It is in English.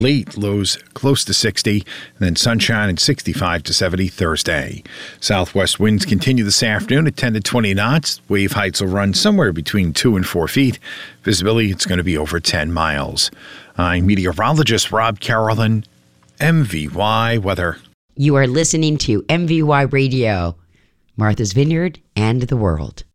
Late lows close to 60, and then sunshine and 65 to 70 Thursday. Southwest winds continue this afternoon at 10 to 20 knots. Wave heights will run somewhere between 2 and 4 feet. Visibility, it's going to be over 10 miles. I'm meteorologist Rob Carolyn, MVY Weather. You are listening to MVY Radio, Martha's Vineyard and the World.